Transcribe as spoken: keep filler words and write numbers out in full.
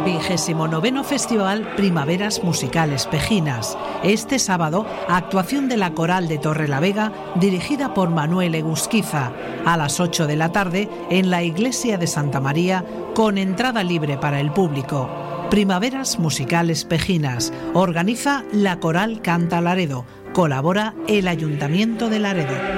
vigésimo noveno Festival Primaveras Musicales Pejinas. Este sábado, actuación de la Coral de Torrelavega, dirigida por Manuel Egusquiza, a las ocho de la tarde en la Iglesia de Santa María, con entrada libre para el público. Primaveras Musicales Pejinas. Organiza la Coral Canta Laredo. Colabora el Ayuntamiento de Laredo.